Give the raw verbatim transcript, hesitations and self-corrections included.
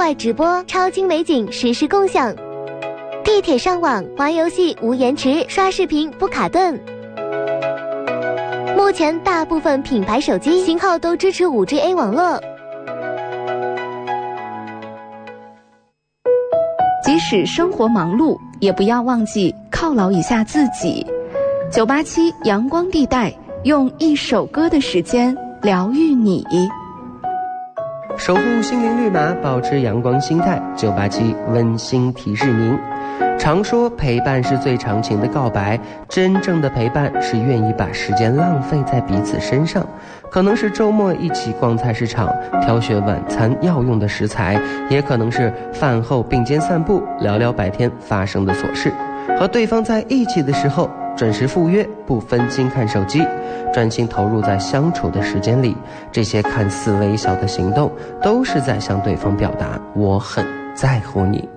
外直播、超清美景实时共享。地铁上网、玩游戏无延迟，刷视频不卡顿。目前大部分品牌手机型号都支持 五 G A 网络。 即使生活忙碌，也不要忘记犒劳一下自己。九八七阳光地带，用一首歌的时间疗愈你。 守护心灵绿码，保持阳光心态。九八七温馨提示您：常说陪伴是最长情的告白，真正的陪伴是愿意把时间浪费在彼此身上。可能是周末一起逛菜市场，挑选晚餐要用的食材，也可能是饭后并肩散步，聊聊白天发生的琐事。和对方在一起的时候，准时赴约，不分心看手机，专心投入在相处的时间里。这些看似微小的行动，都是在向对方表达我很在乎你。